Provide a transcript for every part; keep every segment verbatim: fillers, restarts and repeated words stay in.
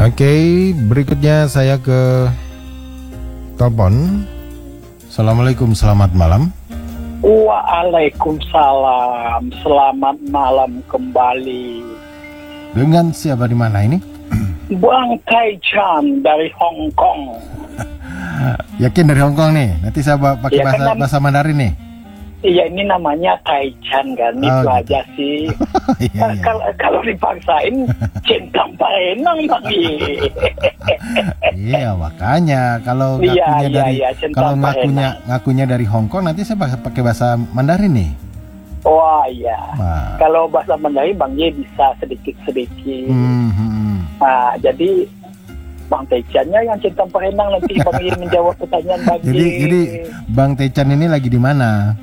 Oke, berikutnya saya ke telepon. Assalamualaikum, selamat malam. Waalaikumsalam, selamat malam kembali. Dengan siapa di mana ini? Bang Taichan dari Hong Kong. Yakin dari Hong Kong nih? Nanti saya pakai Ya, bahasa, kan, bahasa Mandarin nih. Iya, ini namanya Taichan kan, Oh, itu gitu. aja sih. Iya, iya. Kalau kalau dipaksain, centang parenang bang. Iya, makanya kalau Iya, ngakunya iya, dari iya, centang kalau ngakunya parenang. ngakunya dari Hong Kong, nanti saya pakai pakai bahasa Mandarin nih. Wah iya. Nah. Kalau bahasa Mandarin bang Ye bisa sedikit-sedikit. Hmm, hmm. Nah, jadi Bang Taichannya yang centang parenang nanti bang Ye menjawab pertanyaan bang Ye. Jadi jadi Bang Taichan ini lagi di mana?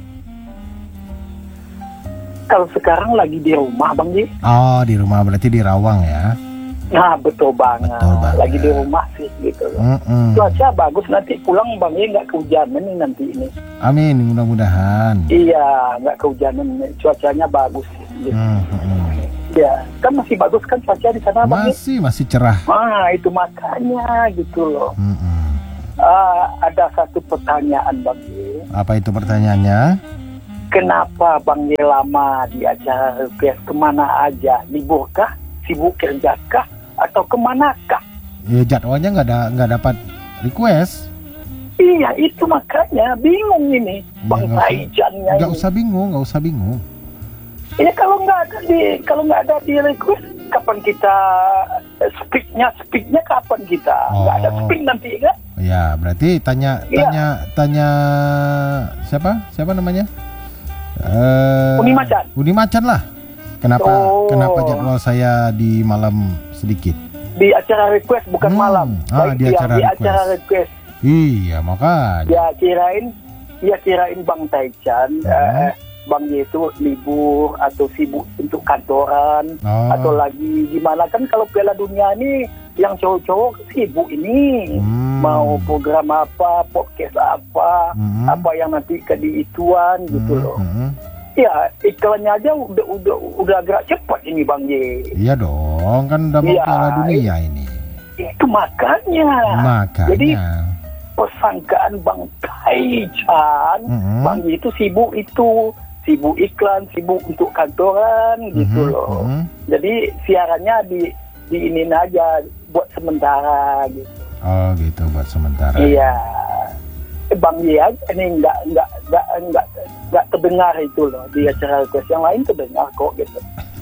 Kalau sekarang lagi di rumah bang Ye. Oh, di rumah, berarti di Rawang ya. Nah betul banget. Betul banget. Lagi di rumah sih gitu loh. Mm-mm. Cuaca bagus, nanti pulang bang Ye nggak kehujanan nih nanti ini. Amin, mudah-mudahan. Iya nggak kehujanan, cuacanya bagus gitu. Mm-mm. Ya kan masih bagus kan cuaca di sana bang Ye. Masih masih cerah. Nah itu makanya gitu loh. Mm-mm. Ah, ada satu pertanyaan bang Ye. Apa itu pertanyaannya? Kenapa bang Ye lama di acara request, kemana aja? Liburkah? Sibuk kerjakah? Atau kemanakah? Ya, jadwalnya nggak ada nggak dapat request. Iya itu makanya bingung ini bang nggak usah- Taichannya Nggak ini. usah bingung, nggak usah bingung. Ini kalau nggak ada di kalau nggak ada di request, kapan kita eh, speaknya speaknya kapan kita? Nggak ada Oh. speak nanti kan? Ya, berarti tanya Iya. tanya tanya siapa? Siapa namanya? Eh, Uni Macan. Uni Macan lah. Kenapa Oh. kenapa jadwal saya di malam sedikit? Di acara request bukan Hmm. malam. Ah, Baik, di dia acara di request. acara request. Iya, makanya. Ya kirain, ya kirain Bang Taichan, Hmm. eh, Bang Ye itu libur atau sibuk untuk kantoran Oh. atau lagi gimana kan, kalau Piala Dunia ini yang cowok-cowok sibuk ini. Hmm. Mau program apa, podcast apa, Hmm. apa yang nanti ke di ituan gitu Hmm, loh. hmm. Ya iklannya aja udah udah udah gerak cepat ini Bang Ye. Iya dong, kan udah mau Iya. Piala Dunia ini. Itu makanya. Makanya. Jadi persangkaan Bang Taichan, Mhm. Bang Ye itu sibuk itu, sibuk iklan, sibuk untuk kantoran gitu Mhm, loh. mhm. Jadi siarannya di di ini aja buat sementara gitu. Oh gitu, buat sementara. Iya. Eh, Bang Ye aja ini nggak nggak nggak nggak nggak terdengar itu loh di acara request, yang lain terdengar kok gitu.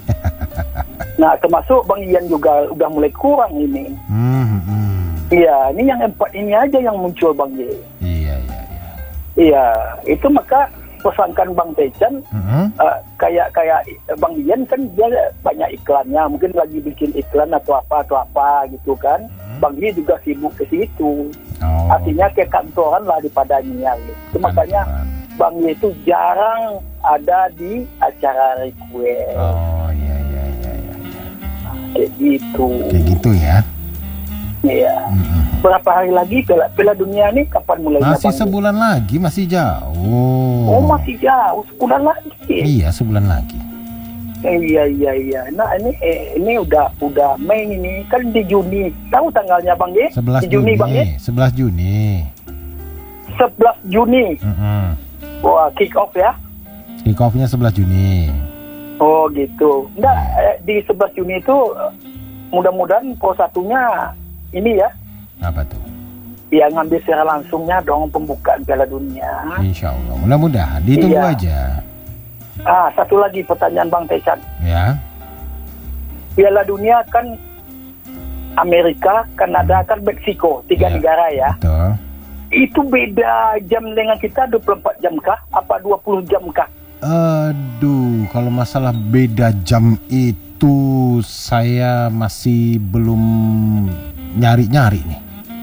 Nah termasuk Bang Ian juga udah mulai kurang ini. Hmm, hmm. Iya, ini yang empat ini aja yang muncul Bang Ye. Iya, iya, iya. Iya, itu maka pesangkan Bang Taichan, Mhm. uh, kayak kayak Bang Ian kan dia banyak iklannya, mungkin lagi bikin iklan atau apa atau apa gitu kan. Hmm. Bang Ye juga sibuk ke situ. Oh. Artinya ke kantoran lah dipadanya gitu. Itu makanya Kantoran. Bang Ye itu jarang ada di acara request. Oh iya, iya, iya, iya. Kayak gitu. Kayak gitu ya. Iya. Mhm. Berapa hari lagi Piala, Piala Dunia nih kapan mulainya Masih Bang Ye? sebulan lagi, masih jauh. Oh masih jauh, sebulan lagi. Iya, sebulan lagi. Eh, iya iya iya. Nah ini eh, ini udah udah Mei ini, kan di Juni. Tahu tanggalnya Bang Ye? sebelas Di Juni, Juni, Bang Ye? sebelas Juni. sebelas Juni. Mhm. Wah, kick off ya. Kick off-nya sebelas Juni. Oh gitu. Enggak, eh, di sebelas Juni itu eh, mudah-mudahan Pro satunya ini ya, Apa tuh? ya ngambil secara langsungnya dong pembukaan Piala Dunia. Insya Allah. Mudah-mudahan ditunggu Iya. aja. Ah, satu lagi pertanyaan Bang Taichan. Ya. Piala Dunia kan Amerika, Kanada, kan Meksiko, tiga Iya. negara ya. Betul. Itu beda jam dengan kita dua puluh empat jam kah? Apa dua puluh jam kah? Aduh, kalau masalah beda jam itu saya masih belum nyari-nyari nih.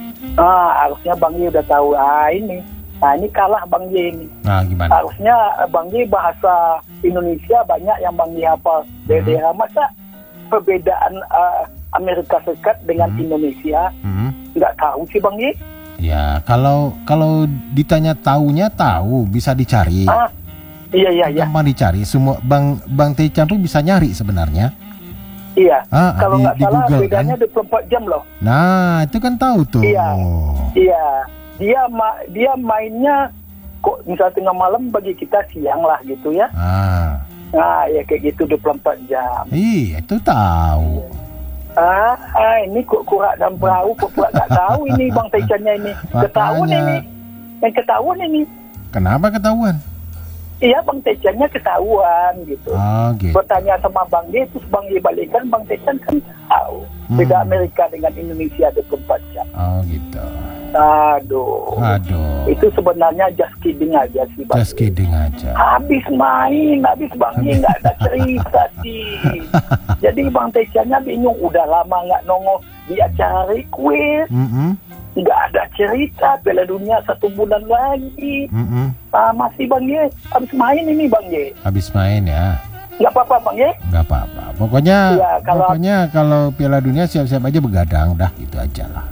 Ah, harusnya Bang Ye udah tahu. Ah, ini. Nah, ini kalah Bang Ye ini. Nah, gimana? Harusnya eh, Bang Ye bahasa Indonesia banyak yang Bang Ye hafal. Daerah masa perbedaan eh, Amerika Serikat dengan Hmm. Indonesia Hmm. nggak tahu sih Bang Ye? Ya, kalau kalau ditanya taunya tahu, bisa dicari. Ah, iya iya iya. Gampang dicari. Semua Bang Bang Taichan pun bisa nyari sebenarnya. Iya. Ah, Kalau di- nggak di salah Google, bedanya kan? dua puluh empat jam loh. Nah, itu kan tahu tuh. Iya. Iya. Dia ma- dia mainnya kok misalnya tengah malam bagi kita siang lah gitu ya. Ah, Nah, ya kayak gitu dua puluh empat jam. iya itu tahu. Ah, ah ini kok kurak dan perahu kok pura nggak tahu ini Bang Taichannya ini. Ketahuan Makanya. ini. Yang ketahuan ini. Kenapa ketahuan? Iya, Bang Taichannya ketahuan gitu. Oh, gitu. Bertanya sama Bang Ye, terus Bang Ye balikan, Bang Taichan kan tahu. Hmm. Beda Amerika dengan Indonesia dua puluh empat jam. Oh, gitu. Aduh. Aduh. Itu sebenarnya just kidding aja sih Bang. Just kidding aja. Habis main, habis Bang Ye nggak ada cerita sih. Jadi Bang Taichannya bingung, udah lama nggak nongol di acara request. Mm-mm. Nggak ada cerita, Piala Dunia satu bulan lagi. Mm-mm. Ah, masih Bang Ye, habis main ini Bang Ye. Habis main ya. Nggak apa-apa Bang Ye. Nggak apa-apa. Pokoknya, Iya, kalau- pokoknya kalau Piala Dunia siap-siap aja begadang, dah gitu aja lah.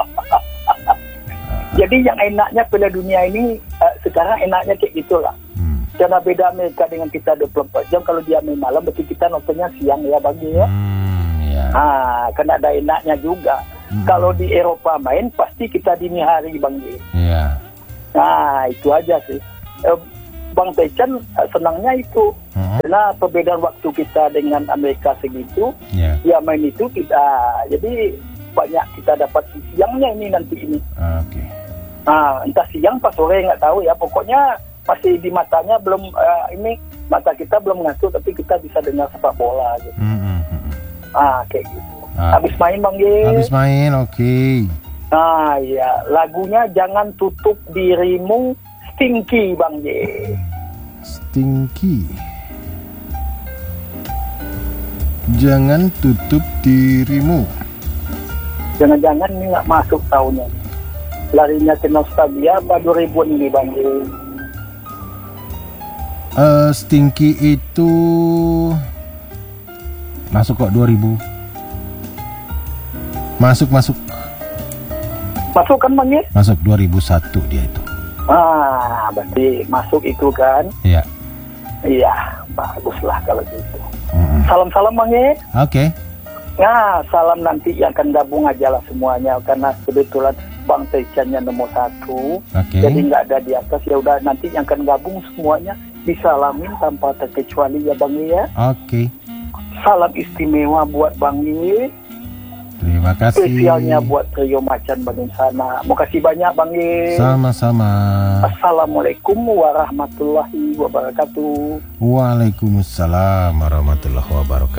Jadi yang enaknya Piala Dunia ini uh, sekarang enaknya kayak gitulah. Hmm. Karena beda Amerika dengan kita dua puluh empat jam, kalau dia main malam berarti kita nontonnya siang ya Bang Ye ya. Hmm, ya. Ah, kan ada enaknya juga. Hmm. Kalau di Eropa main pasti kita dini hari Bang Ye. Iya. Nah, itu aja sih. Eh, Bang Taichan eh, senangnya itu. Hmm. Karena perbedaan waktu kita dengan Amerika segitu, Ya. ya main itu kita jadi banyak kita dapat di siangnya ini nanti ini. Oke. Nah, entah siang pas sore nggak tahu ya. Pokoknya masih di matanya belum eh, ini mata kita belum ngatur, tapi kita bisa dengar sepak bola gitu. Hmm, hmm, hmm. Ah, kayak gitu. Ah. Habis main Bang Ye. Habis main, oke. Nah, ya lagunya Jangan Tutup Dirimu Stinky Bang Ye. Stinky. Jangan tutup dirimu. Jangan-jangan ini nggak masuk tahunnya. Larinya ke nostalgia apa dua ribuan ini Bang Ye. Eh, Stinky itu masuk kok dua ribu. Masuk, masuk. Masuk kan Bang Ye? Masuk dua ribu satu dia itu. Ah, berarti masuk itu kan. Iya. Iya, baguslah kalau gitu. Mm-mm. Salam-salam Bang Ye. Oke. Nah, salam nanti yang akan gabung aja lah semuanya, karena kebetulan Bang Taichannya nomor satu, Oke. jadi nggak ada di atas. Ya udah, nanti yang akan gabung semuanya disalamin tanpa terkecuali ya Bang Ye ya. Oke. Salam istimewa buat Bang Ye, Terima kasih. spesialnya buat Trio Macan Bandung sana. Makasih banyak Bang Ye. Sama-sama. Assalamualaikum warahmatullahi wabarakatuh. Waalaikumsalam warahmatullahi wabarakatuh.